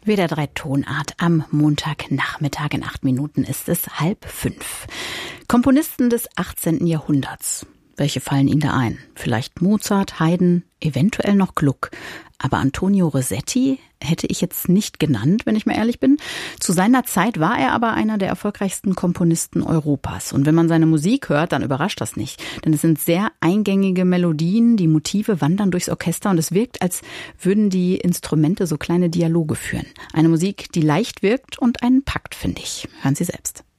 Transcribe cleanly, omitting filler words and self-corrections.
WDR 3 Tonart am Montagnachmittag. In 8 Minuten ist es 4:30. Komponisten des 18. Jahrhunderts. Welche fallen Ihnen da ein? Vielleicht Mozart, Haydn, eventuell noch Gluck. Aber Antonio Rossetti hätte ich jetzt nicht genannt, wenn ich mal ehrlich bin. Zu seiner Zeit war er aber einer der erfolgreichsten Komponisten Europas. Und wenn man seine Musik hört, dann überrascht das nicht. Denn es sind sehr eingängige Melodien, die Motive wandern durchs Orchester und es wirkt, als würden die Instrumente so kleine Dialoge führen. Eine Musik, die leicht wirkt und einen packt, finde ich. Hören Sie selbst.